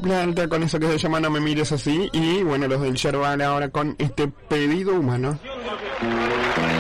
triple alta con eso que se llama No me mires así. Y bueno, los del Yerbal ahora con este pedido humano.